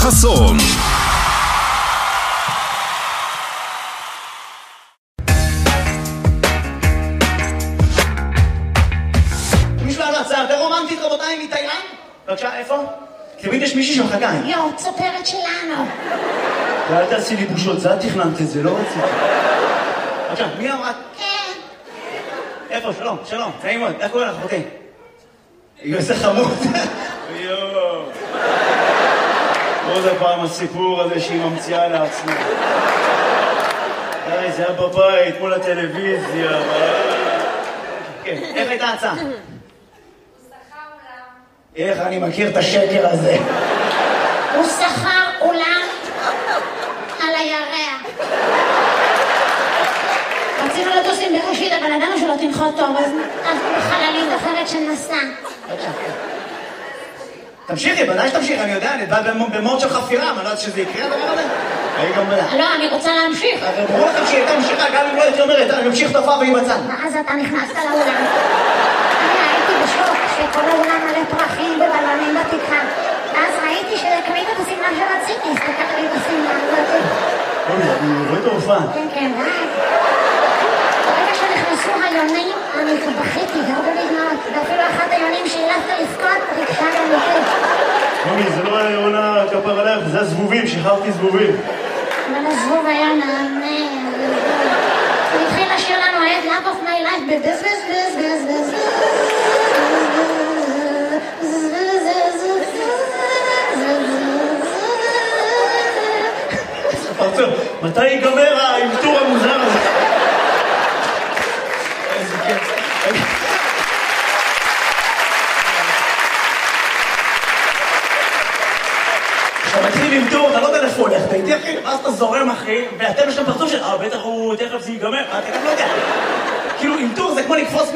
חסון. מישהו היה לו הצעה יותר רומנטית, רבותיי, מתאילנד? בבקשה, איפה? תמיד יש מישהי שמחכה. יו, צופרת שלנו. ואל תעשי לי בושות, זה את תכננת את זה, לא רציתי. בבקשה, מי אמרה? כן. איפה? שלום, שלום, נעים מאוד, איך קוראים לך, אחותי? איזה חמוד. יואו. עוד הפעם הסיפור הזה שהיא ממציאה לעצמה. די, זה היה בבית, מול הטלוויזיה. כן, איך הייתה ההצעה? הוא שכר אולם. איך אני מכיר את השקר הזה? הוא שכר אולם על הירח. רצינו לטוס עם בראשית, אבל ידענו שלא תנחות טוב, אז בחללית אחרת שנסע. תמשיכי, ודאי שתמשיך, אני יודע, אני בא במוד של חפירה, אני לא יודעת שזה יקרה הדבר הזה. היי גם בלה. לא, אני רוצה להמשיך. הרי ברור לכם שהיא הייתה ממשיכה, גם אם לא הייתי אומרת, אני ממשיך תופעה והיא בצד. ואז אתה נכנסת לאולם. אני הייתי בשוק שכל האולם מלא פרחים ובלונים בתקרה. ואז ראיתי שזה קרית את השמלה שרציתי, הסתכלתי את השמלה הזאת. אני רואה את ההופעה. כן, כן, ברגע שנכנסו היונים, אני בכיתי, הרבה מזמנות, ואפילו אחת היונים שהילפת לפקוד, ריגשה גם יותר. מומי, זה לא היה יונה כפר עליך, זה הזבובים, שחררתי זבובים. אבל הזבוב היה נענה. הוא התחיל לשיר לנו את Love of my life בבז בז בז בז בז פרצוף, מתי ייגמר האלתור המוזר הזה? איזה כיף. כשאתה מתחיל עם טור, אתה לא יודע איפה הולך, אתה איתי אחי, ואז אתה זורם אחי, ואתם יש להם פרצוף של, בטח הוא תכף זה ייגמר, אתה גם לא יודע. כאילו עם טור זה כמו לקפוץ